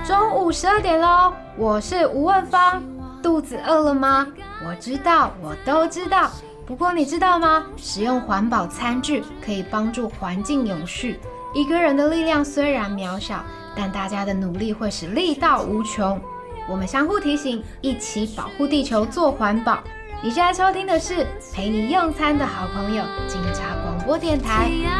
中午12点咯，我是吴问芳。肚子饿了吗？我知道，我都知道。不过你知道吗？使用环保餐具可以帮助环境永续。一个人的力量虽然渺小，但大家的努力会使力道无穷。我们相互提醒，一起保护地球，做环保。你现在收听的是陪你用餐的好朋友——警察广播电台。